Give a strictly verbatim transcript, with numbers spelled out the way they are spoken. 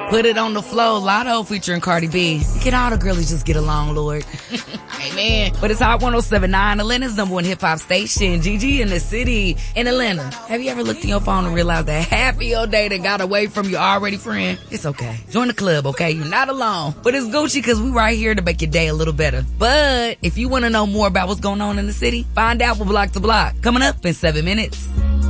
Put it on the floor. Lotto featuring Cardi B. Can all the girlies just get along, Lord? Amen. But it's Hot one oh seven point nine, Atlanta's number one hip-hop station. Gigi in the city. In Atlanta, have you ever looked in your phone and realized that half of your day that got away from your already friend? It's okay. Join the club, okay? You're not alone. But it's Gucci because we right here to make your day a little better. But if you want to know more about what's going on in the city, find out with Block to Block. Coming up in seven minutes.